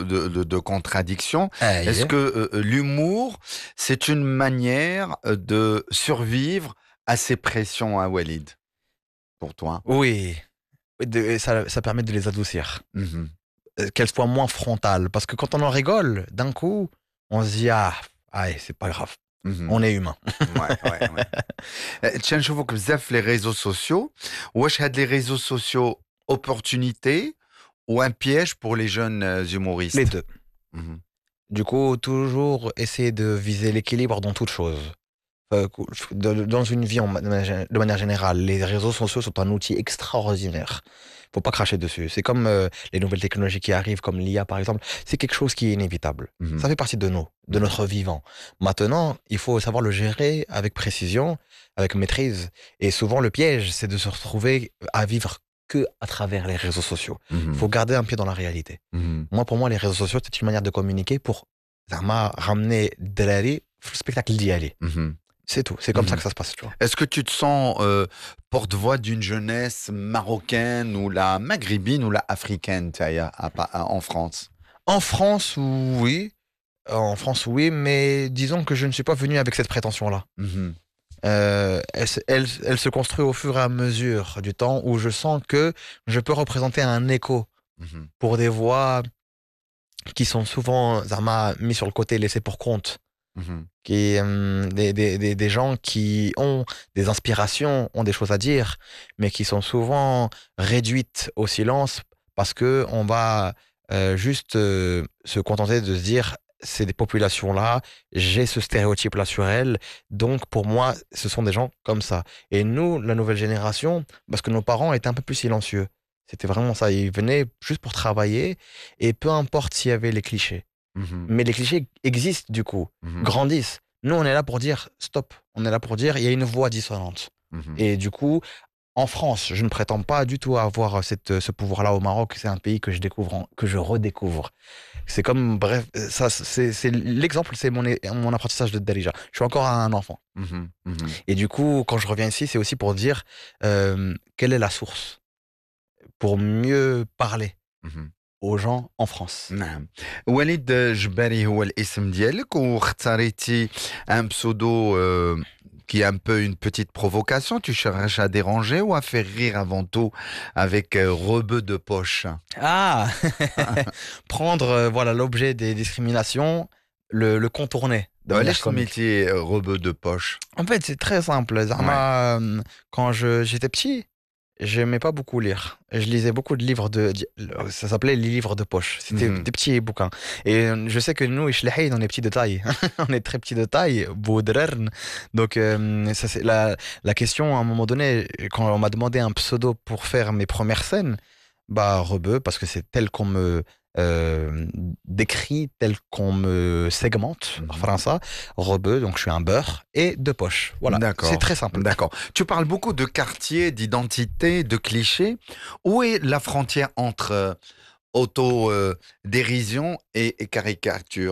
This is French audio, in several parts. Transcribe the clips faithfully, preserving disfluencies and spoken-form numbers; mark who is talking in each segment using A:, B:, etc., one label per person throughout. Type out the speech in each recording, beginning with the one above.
A: de, de, de contradiction. Est-ce
B: أيه.
A: que euh, l'humour, c'est une manière euh, de survivre à ces pressions, à Walid, pour toi?
B: Oui, de- ça, ça permet de les adoucir,
A: Mhm,
B: euh, qu'elles soient moins frontales. Parce que quand on en rigole, d'un coup, on se dit, ah, ah, c'est pas grave,
A: mhm.
B: on est humain.
A: Ouais, ouais, ouais. Euh, Tiens, je vois que vous avez les réseaux sociaux. Wesh had les réseaux sociaux opportunités ou un piège pour les jeunes euh,
B: Les
A: humoristes?
B: deux.
A: Mhm,
B: Du coup, toujours essayer de viser l'équilibre dans toute chose. Euh, cou- de- dans une vie en ma- de manière de manière générale, les réseaux sociaux sont un outil extraordinaire. Faut pas cracher dessus. C'est comme euh, les nouvelles technologies qui arrivent, comme l'I A par exemple. C'est quelque chose qui est inévitable. Ça
A: mhm,
B: fait partie de nous, de
A: mhm,
B: notre vivant. Maintenant, il faut savoir le gérer avec précision, avec maîtrise. Et souvent, le piège, c'est de se retrouver à vivre que à travers les réseaux sociaux. Il
A: mhm,
B: faut garder un pied dans la réalité.
A: mhm,
B: Moi, pour moi, les réseaux sociaux, c'est une manière de communiquer pour zama, ramener de l'aller au spectacle d'y aller.
A: mhm,
B: C'est tout. C'est comme ça
A: mhm.
B: que ça se passe, tu vois.
A: Est-ce que tu te sens euh, porte-voix d'une jeunesse marocaine ou la maghrébine ou la africaine, Taya, à Pa- à- en France?
B: En France, oui. En France, oui, mais disons que je ne suis pas venu avec cette prétention-là.
A: Mhm,
B: Euh, elle, se- elle, elle se construit au fur et à mesure du temps où je sens que je peux représenter un écho
A: mhm,
B: pour des voix qui sont souvent zama, mis sur le côté, laissées pour compte.
A: mhm,
B: Qui, hum, des, des, des, des gens qui ont des inspirations, ont des choses à dire, mais qui sont souvent réduites au silence parce que on va euh, juste euh, se contenter de se dire c'est des populations-là, j'ai ce stéréotype-là sur elles, donc pour moi, ce sont des gens comme ça. Et nous, la nouvelle génération, parce que nos parents étaient un peu plus silencieux. C'était vraiment ça. Ils venaient juste pour travailler et peu importe s'il y avait les clichés.
A: mhm,
B: Mais les clichés existent du coup,
A: mhm,
B: grandissent. Nous, on est là pour dire stop. On est là pour dire il y a une voix dissonante.
A: mhm.
B: Et du coup, en France, je ne prétends pas du tout avoir cette, ce pouvoir-là au Maroc. C'est un pays que je découvre, en- que je redécouvre. C'est comme, bref, ça, c'est, c'est l'exemple, c'est mon, é- mon apprentissage de Darija. Je suis encore un enfant.
A: Mhm, mhm,
B: Et du coup, quand je reviens ici, c'est aussi pour dire euh, quelle est la source pour mieux parler
A: mhm.
B: aux gens en France.
A: نعم. وليد جباري هو الاسم ديالك واختاريتي un pseudo euh, qui est un peu une petite provocation. Tu cherches à déranger ou à faire rire avant tout avec euh, rebeu de poche.
B: Ah, prendre euh, voilà l'objet des discriminations, le, le contourner de manière
A: علاش
B: comique.
A: سميتي rebeu de poche?
B: En fait, c'est très simple.
A: Ouais.
B: Zama, euh, quand je j'étais petit, j'aimais pas beaucoup lire. Je lisais beaucoup de livres de, di- ça s'appelait les livres de poche. C'était
A: Mhm,
B: des petits bouquins. Et euh, je sais que nous, Ishlahi, on est petits de taille. On est très petits de taille, boudrern. Donc, euh, ça c'est la, la question à un moment donné, quand on m'a demandé un pseudo pour faire mes premières scènes, bah, rebeu, parce que c'est tel qu'on me euh, décrit, tel qu'on me segmente,
A: mhm.
B: enfin ça, rebeu, donc je suis un beurre, et de poche. Voilà, c'est
A: D'accord,
B: très simple.
A: d'accord. Tu parles beaucoup de quartier, d'identité, de clichés. Où est la frontière entre euh, auto-dérision et, et caricature?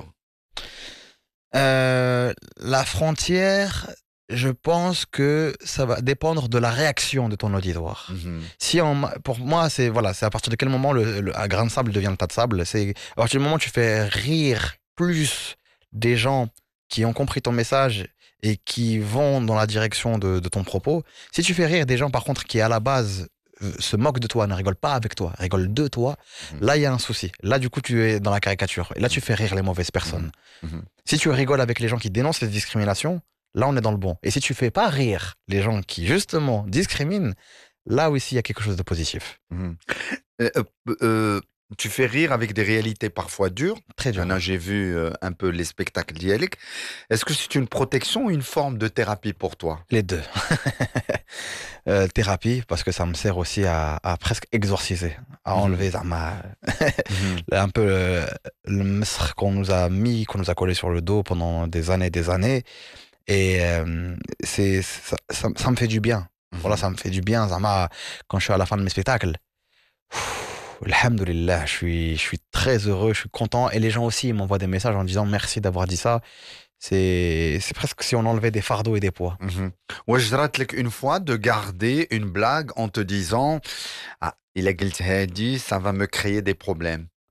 B: Euh, la frontière, je pense que ça va dépendre de la réaction de ton auditoire.
A: Mhm,
B: Si on, m'a- pour moi, c'est voilà, c'est à partir de quel moment le, le- un grain de sable devient le tas de sable. C'est à partir du moment où tu fais rire plus des gens qui ont compris ton message et qui vont dans la direction de, de ton propos. Si tu fais rire des gens, par contre, qui à la base euh, se moquent de toi, ne rigolent pas avec toi, rigolent de toi,
A: mhm,
B: là il y a un souci. Là, du coup, tu es dans la caricature. Et là, tu
A: mhm,
B: fais rire les mauvaises
A: mhm,
B: personnes.
A: mhm,
B: Si tu rigoles avec les gens qui dénoncent les discriminations, là on est dans le bon. Et si tu fais pas rire les gens qui justement discriminent, là aussi il y a quelque chose de positif.
A: mhm. Euh, euh, euh, Tu fais rire avec des réalités parfois dures.
B: Très
A: Il y en
B: dur,
A: a,
B: ouais.
A: j'ai vu euh, un peu les spectacles d'Yalik. Est-ce que c'est une protection ou une forme de thérapie pour toi?
B: Les deux. Euh, thérapie, parce que ça me sert aussi à, à presque exorciser, à
A: Mhm,
B: enlever zama,
A: mhm,
B: un peu euh, le mesre qu'on nous a mis, qu'on nous a collé sur le dos pendant des années et des années. Et euh, c'est, ça, ça, ça me fait du bien. Voilà,
A: mhm.
B: ça me fait du bien, zama, quand je suis à la fin de mes spectacles. Alhamdulillah, je suis, je suis très heureux, je suis content. Et les gens aussi ils m'envoient des messages en disant merci d'avoir dit ça. C'est, c'est presque si on enlevait des fardeaux et des poids.
A: Mhm. Ouais, je rate une fois de garder une blague en te disant ah, il a dit, ça va me créer des problèmes.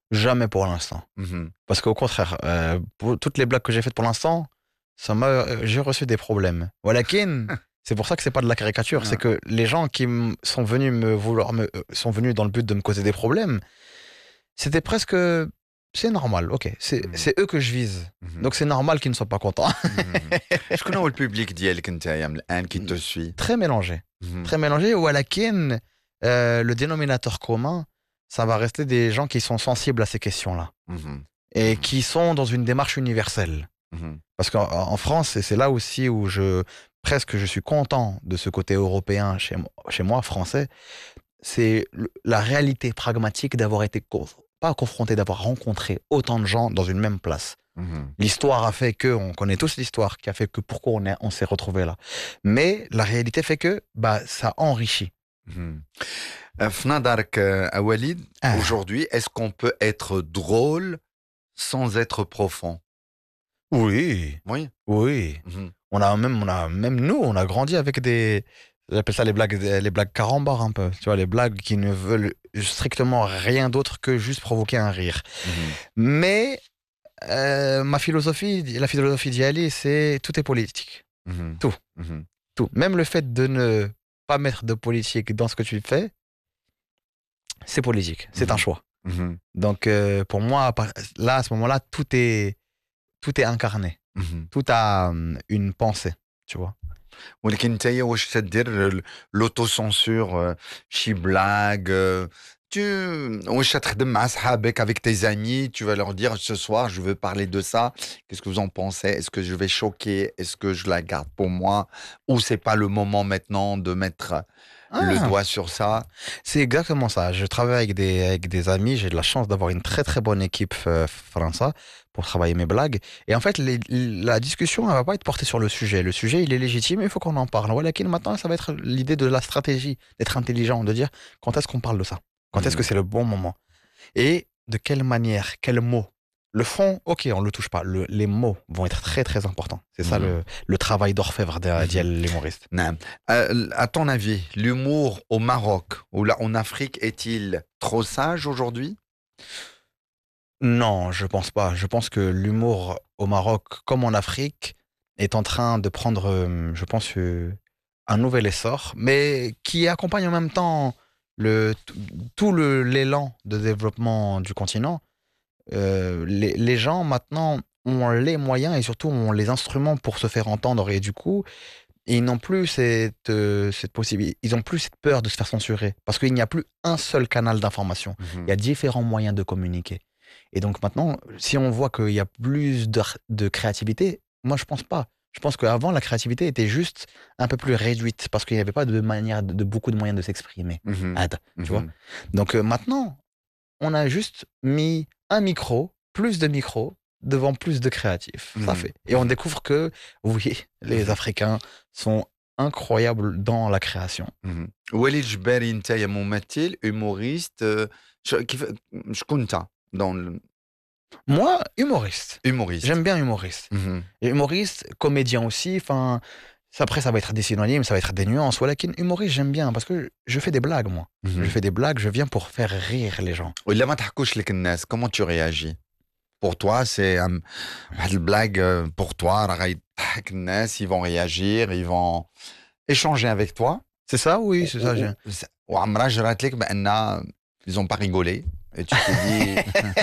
B: Jamais pour l'instant.
A: Mhm.
B: Parce qu'au contraire, euh, pour toutes les blagues que j'ai faites pour l'instant, ça m'a, euh, j'ai reçu des problèmes. Walakin, c'est pour ça que c'est pas de la caricature. C'est
A: Ah.
B: que les gens qui m- sont venus me vouloir me, euh, sont venus dans le but de me causer des problèmes, c'était presque, c'est normal. Ok, c'est
A: Mhm.
B: c'est eux que je vise.
A: Mhm.
B: Donc c'est normal qu'ils ne soient pas contents.
A: Mhm. Je connais le public ديالك نتايا من الآن qui te suit.
B: Très mélangé,
A: Mhm.
B: très mélangé. Walakin, euh, le dénominateur commun, ça va rester des gens qui sont sensibles à ces questions-là
A: Mhm.
B: et
A: Mhm.
B: qui sont dans une démarche universelle.
A: Mhm.
B: Parce qu'en en France, et c'est là aussi où je presque je suis content de ce côté européen chez, mo- chez moi, français, c'est le- la réalité pragmatique d'avoir été, conf- pas confronté, d'avoir rencontré autant de gens dans une même place.
A: Mhm.
B: L'histoire a fait que, on connaît tous l'histoire qui a fait que pourquoi on, est- on s'est retrouvé là. Mais la réalité fait que bah, ça enrichit.
A: Mhm. Euh, في نظرك euh, à Walid,
B: Ah,
A: aujourd'hui, est-ce qu'on peut être drôle sans être profond?
B: oui,
A: Oui.
B: oui.
A: Mhm.
B: On a même, on a, même nous, on a grandi avec des. J'appelle ça les blagues, les blagues carambar un peu. Tu vois, les blagues qui ne veulent strictement rien d'autre que juste provoquer un rire.
A: Mhm.
B: Mais euh, ma philosophie, la philosophie d'I Ali, c'est tout est politique.
A: Mhm.
B: Tout.
A: Mhm.
B: Tout. Même le fait de ne pas mettre de politique dans ce que tu fais, c'est politique. C'est un
A: Mhm.
B: choix.
A: Mhm.
B: Donc euh, pour moi, à par- là, à ce moment-là, tout est, tout est incarné.
A: Mhm.
B: Tout a hum, une pensée. Tu vois.
A: ولكن نتايا واش تدير ال- l'autocensure euh, شي blague euh, tu واش تخدم مع صحابك avec tes amis tu vas leur dire ce soir je veux parler de ça qu'est-ce que vous en pensez est-ce que je vais choquer est-ce que je la garde pour moi ou c'est pas le moment maintenant de mettre le
B: Ah,
A: doigt sur ça.
B: c'est exactement ça. Je travaille avec des, avec des amis. J'ai de la chance d'avoir une très très bonne équipe euh, française pour travailler mes blagues. Et en fait, les- la discussion, elle va pas être portée sur le sujet. Le sujet, il est légitime, il faut qu'on en parle. Voilà, maintenant, ça va être l'idée de la stratégie, d'être intelligent, de dire quand est-ce qu'on parle de ça, quand est-ce que
A: Mhm.
B: c'est le bon moment et de quelle manière, quels mots. Le fond, ok, on le touche pas. Le- les mots vont être très très importants. C'est ça
A: Mhm.
B: le, le travail d'orfèvre de
A: Mhm.
B: d'Yael l'humoriste.
A: نعم. Euh, à ton avis l'humour au Maroc ou là en Afrique est-il trop sage aujourd'hui?
B: Non, je pense pas. Je pense que l'humour au Maroc, comme en Afrique, est en train de prendre, euh, je pense, euh, un nouvel essor, mais qui accompagne en même temps le, tout le, l'élan de développement du continent. Euh, les, les gens maintenant ont les moyens et surtout ont les instruments pour se faire entendre et du coup, ils n'ont plus cette, euh, cette possibilité, ils ont plus cette peur de se faire censurer parce qu'il n'y a plus un seul canal d'information. Il y a
A: Mhm.
B: différents moyens de communiquer. Et donc maintenant, si on voit qu'il y a plus de, de créativité, moi je pense pas. Je pense qu'avant, la créativité était juste un peu plus réduite parce qu'il n'y avait pas de manière, de, de beaucoup de moyens de s'exprimer.
A: Mhm.
B: Ad, tu vois.
A: Mhm.
B: Donc euh, maintenant, on a juste mis un micro, plus de micros, devant plus de créatifs. Ça
A: Mhm.
B: fait. Et on découvre que, oui, les
A: Mhm.
B: Africains sont incroyables dans la création.
A: Mhm. وليد جباري انت يا ممثل humoriste euh, ش- كيف شكون انت dans le
B: Moi, humoriste.
A: humoriste.
B: J'aime bien humoriste.
A: Mhm.
B: Et humoriste, comédien aussi, enfin, ça, après ça va être des synonymes, ça va être des nuances. Voilà, qu'une humoriste, j'aime bien parce que je fais des blagues, moi. Je
A: Mhm.
B: fais des blagues, je viens pour faire rire les gens.
A: وإلا ما تحكوش لك الناس comment tu réagis pour toi c'est un- واحد البلاغ euh, pour toi راه غيضحك الناس ils vont réagir ils vont échanger avec toi
B: C'est ça, oui, c'est
A: و-
B: ça.
A: و-
B: j'ai-
A: س- وعمرها جرات لك بأن ils ont pas rigolé et tu t'es dit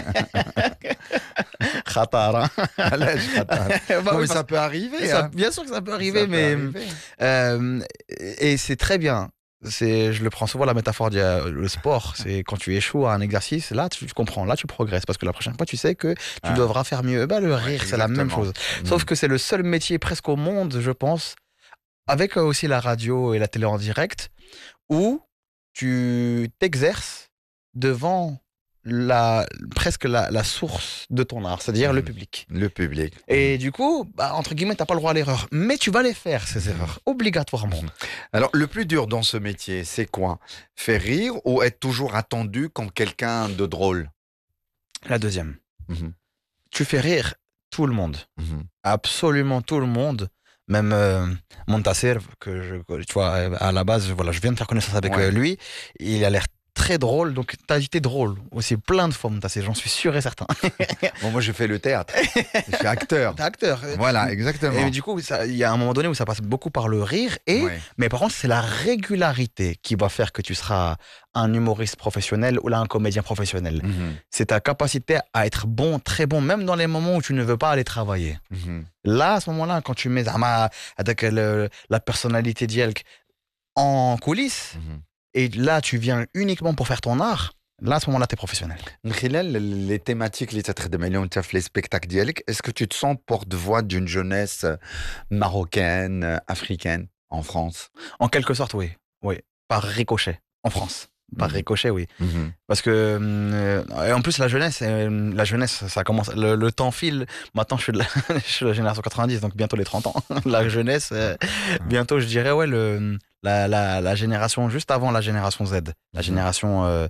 B: Khatar, hein.
A: علاش خاطر
B: Bah
A: non
B: oui,
A: mais
B: parce-
A: ça peut arriver
B: ça-
A: hein.
B: bien sûr que ça peut arriver,
A: Ça peut
B: mais
A: arriver.
B: euh, et c'est très bien. C'est, je le prends souvent la métaphore du le sport. C'est quand tu échoues à un exercice, là tu, tu comprends, là tu progresses parce que la prochaine fois tu sais que tu
A: Ah.
B: devras faire mieux. Eh ben, le rire, c'est la même
A: exactement.
B: chose. Sauf
A: Mhm.
B: que c'est le seul métier presque au monde, je pense, avec euh, aussi la radio et la télé en direct, où tu t'exerces devant la, presque la, la source de ton art, c'est-à-dire le
A: Mhm.
B: public.
A: Le public.
B: Et du coup, bah, entre guillemets, t'as pas le droit à l'erreur. Mais tu vas les faire, ces erreurs, obligatoirement.
A: Alors, le plus dur dans ce métier, c'est quoi? Faire rire ou être toujours attendu comme quelqu'un de drôle?
B: La deuxième.
A: Mhm.
B: Tu fais rire tout le monde.
A: Mhm.
B: Absolument tout le monde. Même euh, Montasser, que je, tu vois, à la base, voilà, je viens de faire connaissance avec
A: Ouais.
B: euh, lui. Il a l'air très drôle. Donc, tu as été drôle aussi, plein de formes. J'en suis sûr et certain.
A: Bon, moi, je fais le théâtre. Je suis acteur.
B: T'es acteur.
A: Voilà, exactement.
B: Et du coup, ça- il y a un moment donné où ça passe beaucoup par le rire. Et,
A: Ouais.
B: Mais par contre, c'est la régularité qui va faire que tu seras un humoriste professionnel ou là un comédien professionnel.
A: Mhm,
B: C'est ta capacité à être bon, très bon, même dans les moments où tu ne veux pas aller travailler.
A: mhm.
B: Là, à ce moment-là, quand tu mets zama, avec le- la personnalité d'Yelk en coulisses,
A: Mhm.
B: et là, tu viens uniquement pour faire ton art, là, à ce moment-là, tu es professionnel.
A: من خلال les thématiques اللي تتخدم عليهم انت في les spectacles ديالك, est-ce que tu te sens porte-voix d'une jeunesse marocaine, euh, africaine en France?
B: En quelque sorte, oui. Oui. Par ricochet, en France. Par
A: Mhm.
B: ricochet, oui.
A: Mhm.
B: Parce que, euh, et en plus, la jeunesse, euh, la jeunesse, ça commence, le, le temps file. Maintenant, je suis de la, je suis de la génération quatre-vingt-dix, donc bientôt les trente ans. La jeunesse, euh, bientôt, je dirais, ouais, le, la, la, la génération juste avant la génération Z. La
A: Mhm.
B: génération euh,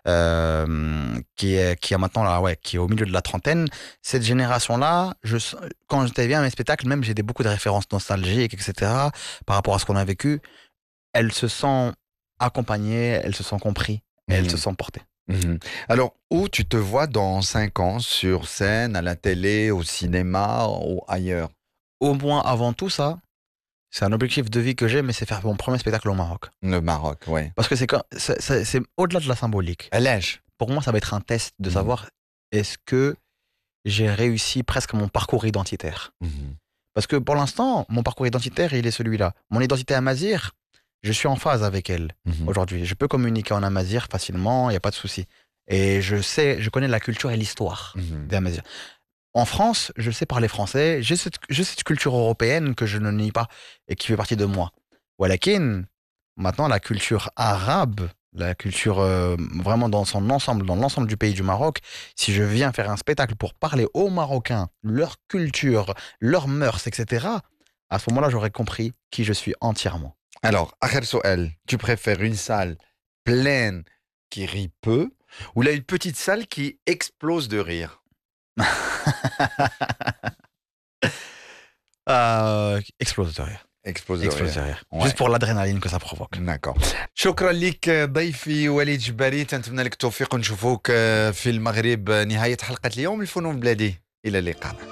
B: euh, qui, est, qui a maintenant, là, ouais, qui est au milieu de la trentaine. Cette génération-là, je, quand j'étais bien à mes spectacles, même j'ai des, beaucoup de références nostalgiques, et cetera, par rapport à ce qu'on a vécu, elles se sentent accompagnées, elles se sentent compris, et elles
A: Mhm.
B: se sentent portées.
A: Mhm. Alors, où tu te vois dans cinq ans, sur scène, à la télé, au cinéma ou ailleurs?
B: Au moins avant tout ça, c'est un objectif de vie que j'ai, mais c'est faire mon premier spectacle au Maroc.
A: Le Maroc, oui.
B: Parce que c'est quand- c'est c'est- c'est au-delà de la symbolique.
A: À l'âge.
B: Pour moi, ça va être un test de
A: Mhm.
B: savoir est-ce que j'ai réussi presque mon parcours identitaire.
A: Mhm.
B: Parce que pour l'instant, mon parcours identitaire, il est celui-là. Mon identité amazigh, je suis en phase avec elle
A: Mhm.
B: aujourd'hui. Je peux communiquer en amazigh facilement, il n'y a pas de souci. Et je sais, je connais la culture et l'histoire
A: Mhm.
B: des Amazirs. En France, je sais parler français, j'ai cette, j'ai cette culture européenne que je ne nie pas et qui fait partie de moi. Walakin, maintenant, la culture arabe, la culture euh, vraiment dans son ensemble, dans l'ensemble du pays du Maroc, si je viens faire un spectacle pour parler aux Marocains, leur culture, leurs mœurs, et cetera, à ce moment-là, j'aurais compris qui je suis entièrement.
A: Alors, Akhel Soel, tu préfères une salle pleine qui rit peu ou là une petite salle qui explose de rire?
B: Euh, explose de rire.
A: Explose de
B: Explose de
A: rire.
B: rire.
A: Ouais.
B: Juste pour l'adrénaline que ça provoque.
A: D'accord. شكرا لك ضيفي وليد جباري, تنتمنى لك التوفيق ونشوفوك في المغرب نهاية حلقة اليوم الفنون بلادي. إلى اللقاء.